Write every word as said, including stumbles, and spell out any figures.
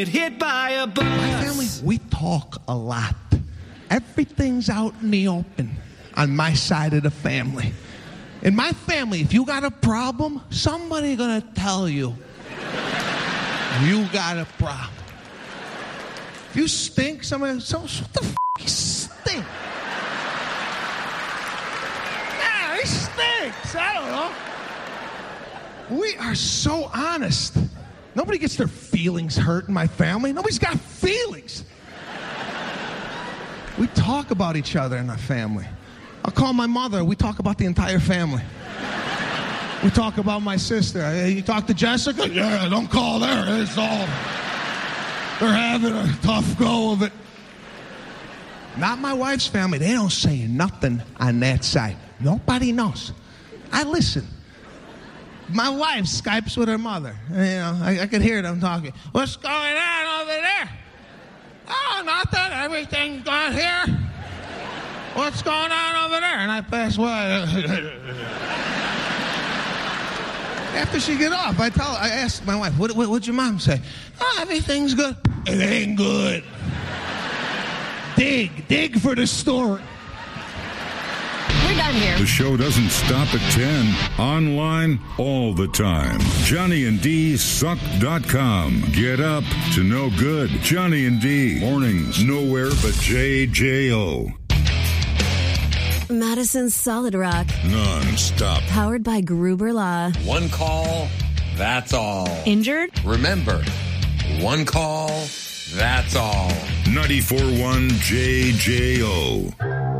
Hit by a bus. My family, we talk a lot. Everything's out in the open on my side of the family. In my family, if you got a problem, somebody's gonna tell you you got a problem. If you stink, somebody, so, what the f*** you stink? Yeah, he stinks. I don't know. We are so honest. Nobody gets their feelings hurt in my family. Nobody's got feelings. We talk about each other in our family. I'll call my mother. We talk about the entire family. We talk about my sister. Hey, you talk to Jessica? Yeah, don't call her. It's all... They're having a tough go of it. Not my wife's family. They don't say nothing on that side. Nobody knows. I listen. My wife Skypes with her mother. You know, I, I could hear them talking. What's going on over there? Oh, nothing. Everything's good here. What's going on over there? And I pass by. After she get off, I tell her, I ask my wife, what, what, what'd your mom say? Oh, everything's good. It ain't good. Dig. Dig for the story. We're done here. The show doesn't stop at ten. Online all the time. Johnny and D Suck dot com. Get up to no good. Johnny and D. Mornings nowhere but J J O. Madison's Solid Rock. Non-stop. Powered by Gruber Law. One call, that's all. Injured? Remember, one call, that's all. ninety-four point one J J O.